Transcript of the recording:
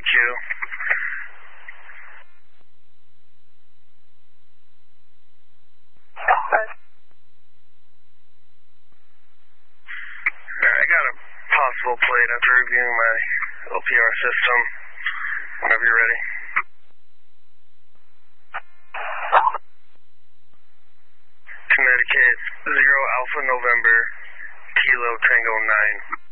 Q. I got a possible plate after reviewing my LPR system. Whenever you're ready. Connecticut 0 Alpha November Kilo Tango 9.